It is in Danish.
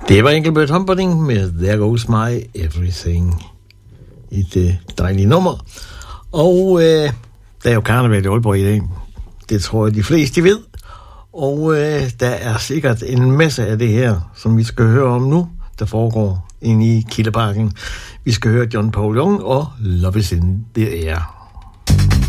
Det var Engelbert Humperdinck med There Goes My Everything. Et dejligt nummer. Og der er jo karneval i Aalborg i dag. Det tror jeg, de fleste ved. Og der er sikkert en masse af det her, som vi skal høre om nu, der foregår inde i Kildeparken. Vi skal høre John Paul Young og Love is in the Air.